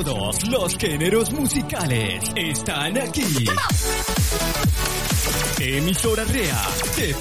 Todos los géneros musicales están aquí. Emisora Rea te